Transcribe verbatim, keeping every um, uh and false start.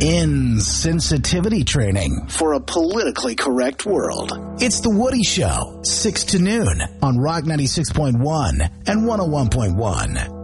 Insensitivity training for a politically correct world. It's The Woody Show, six to noon on Rock ninety-six point one and one oh one point one.